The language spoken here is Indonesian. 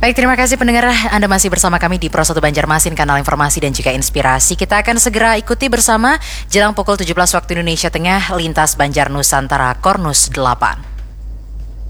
Baik, terima kasih pendengar. Anda masih bersama kami di Pro 1 Banjarmasin, kanal informasi dan juga inspirasi. Kita akan segera ikuti bersama jelang pukul 17 waktu Indonesia Tengah, lintas Banjar Nusantara Kornus 8.